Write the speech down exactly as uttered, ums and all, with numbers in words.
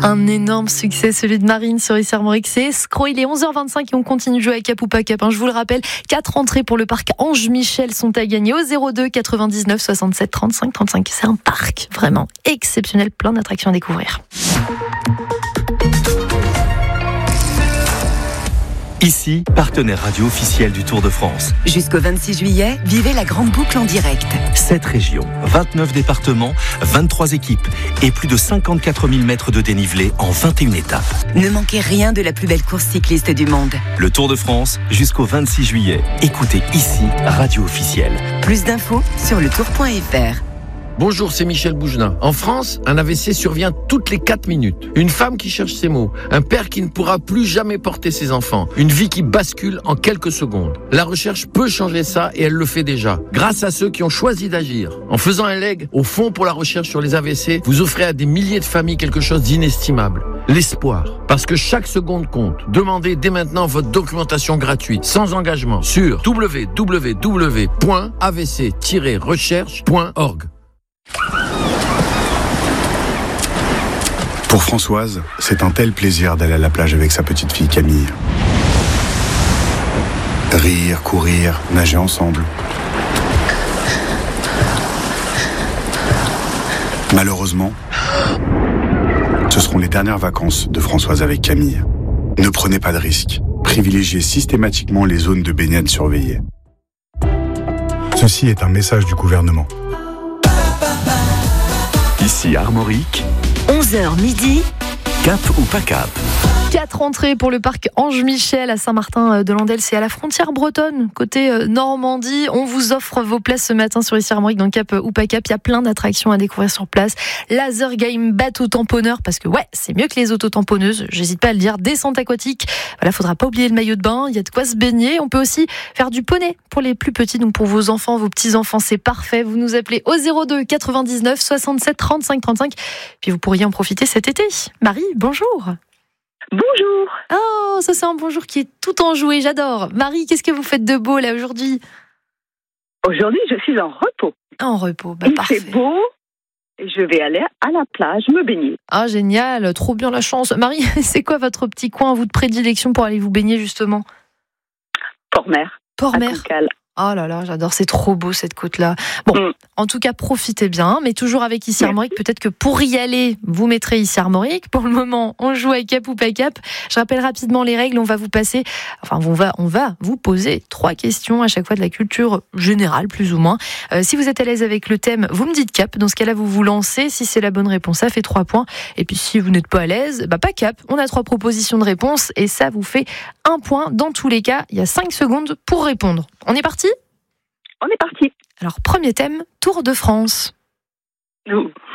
Un énorme succès, celui de Marine sur Ici Armorique. C'est Escroc. Il est onze heures vingt-cinq et on continue de jouer à Cap ou pas Cap. Je vous le rappelle, quatre entrées pour le parc Ange Michel sont à gagner au zéro deux quatre-vingt-dix-neuf soixante-sept trente-cinq trente-cinq. C'est un parc vraiment exceptionnel, plein d'attractions à découvrir. Ici, partenaire radio officiel du Tour de France. Jusqu'au vingt-six juillet, vivez la grande boucle en direct. sept régions, vingt-neuf départements, vingt-trois équipes et plus de cinquante-quatre mille mètres de dénivelé en vingt et une étapes. Ne manquez rien de la plus belle course cycliste du monde. Le Tour de France, jusqu'au vingt-six juillet. Écoutez ici, radio officielle. Plus d'infos sur le tour point f r. Bonjour, c'est Michel Bougelin. En France, un A V C survient toutes les quatre minutes. Une femme qui cherche ses mots. Un père qui ne pourra plus jamais porter ses enfants. Une vie qui bascule en quelques secondes. La recherche peut changer ça et elle le fait déjà. Grâce à ceux qui ont choisi d'agir. En faisant un leg au Fonds pour la recherche sur les A V C, vous offrez à des milliers de familles quelque chose d'inestimable. L'espoir. Parce que chaque seconde compte. Demandez dès maintenant votre documentation gratuite, sans engagement, sur w w w point a v c tiret recherche point org. Pour Françoise, c'est un tel plaisir d'aller à la plage avec sa petite fille Camille. Rire, courir, nager ensemble. Malheureusement, ce seront les dernières vacances de Françoise avec Camille. Ne prenez pas de risques. Privilégiez systématiquement les zones de baignade surveillées. Ceci est un message du gouvernement. Ici Armorique, onze heures midi. Cap ou pas Cap. Quatre entrées pour le parc Ange Michel à Saint-Martin-de-Landelle, c'est à la frontière bretonne, côté Normandie. On vous offre vos places ce matin sur Ici Armorique dans Cap ou pas Cap. Il y a plein d'attractions à découvrir sur place. Laser game, bateau tamponneur, parce que ouais, c'est mieux que les autotamponneuses, j'hésite pas à le dire. Descente aquatique, voilà, faudra pas oublier le maillot de bain, il y a de quoi se baigner. On peut aussi faire du poney pour les plus petits, donc pour vos enfants, vos petits-enfants, c'est parfait. Vous nous appelez au zéro deux quatre-vingt-dix-neuf soixante-sept trente-cinq trente-cinq, puis vous pourriez en profiter cet été. Marie, bonjour. Bonjour. Oh, ça c'est un bonjour qui est tout enjoué, j'adore. Marie, qu'est-ce que vous faites de beau là aujourd'hui ? Aujourd'hui, je suis en repos. En repos, bah Il parfait. fait beau et je vais aller à la plage me baigner. Ah génial, trop bien la chance. Marie, c'est quoi votre petit coin, vous de prédilection pour aller vous baigner justement ? Port-mer. Port-mer. À Cancale. Oh là là, j'adore, c'est trop beau cette côte-là. Bon, mm. En tout cas, profitez bien, mais toujours avec Ici Armorique. Peut-être que pour y aller, vous mettrez Ici Armorique. Pour le moment, on joue à Cap ou pas Cap. Je rappelle rapidement les règles. On va vous passer, enfin, on va, on va vous poser trois questions à chaque fois de la culture générale, plus ou moins. Euh, si vous êtes à l'aise avec le thème, vous me dites Cap. Dans ce cas-là, vous vous lancez. Si c'est la bonne réponse, ça fait trois points. Et puis, si vous n'êtes pas à l'aise, bah pas Cap. On a trois propositions de réponse et ça vous fait un point. Dans tous les cas, il y a cinq secondes pour répondre. On est parti ? On est parti. Alors, premier thème, Tour de France. Ouh.